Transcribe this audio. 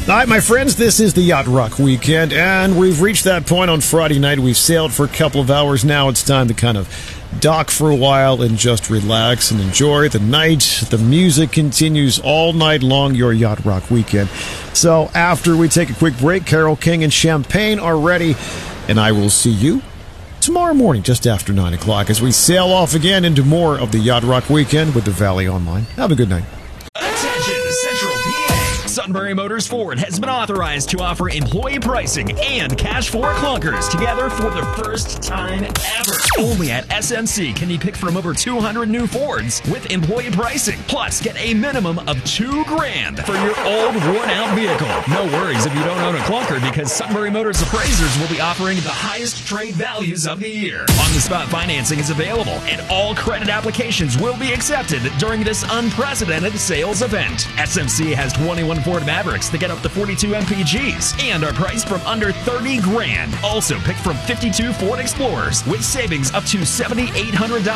All right, my friends, this is the Yacht Rock Weekend, and we've reached that point on Friday night. We've sailed for a couple of hours now. It's time to kind of dock for a while and just relax and enjoy the night. The music continues all night long, your Yacht Rock Weekend. So after we take a quick break, Carole King and Champagne are ready, and I will see you tomorrow morning just after 9 o'clock as we sail off again into more of the Yacht Rock Weekend with the Valley Online. Have a good night. Attention, Central PA. Sunbury Motors Ford has been authorized to offer employee pricing and cash for clunkers together for the first time ever. Only at SMC can you pick from over 200 new Fords with employee pricing. Plus, get a minimum of $2,000 for your old, worn-out vehicle. No worries if you don't own a clunker, because Sunbury Motors appraisers will be offering the highest trade values of the year. On-the-spot financing is available, and all credit applications will be accepted during this unprecedented sales event. SMC has 21 Ford Mavericks that get up to 42 MPGs and are priced from under $30,000. Also, pick from 52 Ford Explorers with savings up to $7,800